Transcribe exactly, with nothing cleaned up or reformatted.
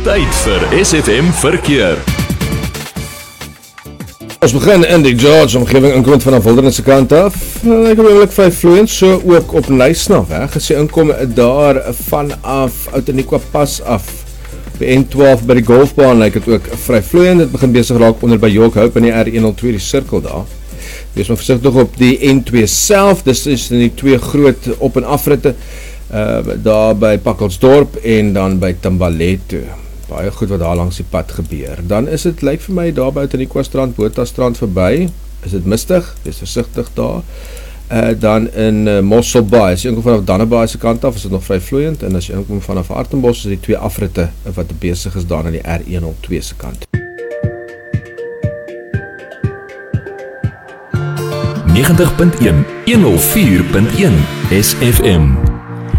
Tyd vir S F M verkeer. Ons begin in die George omgewing inkom vanaf Wildernis se kant af. Ek het oomblik vyf vloeiend, so ook op Nysna weg. Gesê inkom daar vanaf Outeniqua pas af. By N twaalf by die golfbaan lyk dit ook vry vloeiend. Dit begin besig raak onder by York Hope in die R een nul twee die sirkel daar. Wees maar versigtig op die N twee self. Dis is in die twee groot op- en afritte uh, daar by Pakkelsdorp en dan by Tambaletto. Baie goed wat daar langs die pad gebeur. Dan is dit, lyk vir my, daar by Outeniqua strand, Botha strand verby, is dit mistig, wees versigtig daar. Uh, dan in uh, Mossel Bay, as jy inkom vanaf Dannebaai se kant af, is dit nog vry vloeiend, en as jy inkom vanaf Hartenbos, is die twee afritte wat besig is daar aan die R een nul twee se kant. negentig punt een, honderd vier punt een S F M